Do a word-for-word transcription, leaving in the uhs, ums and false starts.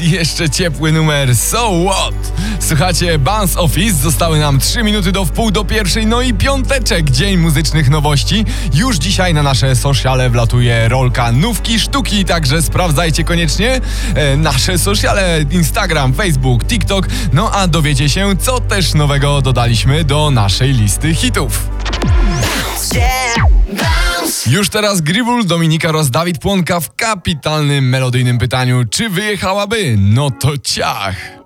I jeszcze ciepły numer So What? Słuchacie, Bounce Office, zostały nam trzy minuty do wpół do pierwszej, no i piąteczek, dzień muzycznych nowości. Już dzisiaj na nasze sociale wlatuje rolka Nówki Sztuki, także sprawdzajcie koniecznie e, nasze sociale, Instagram, Facebook, TikTok, no a dowiecie się, co też nowego dodaliśmy do naszej listy hitów. Już teraz Gribul, Dominika oraz Dawid Płonka w kapitalnym melodyjnym pytaniu, czy wyjechałaby? No to ciach!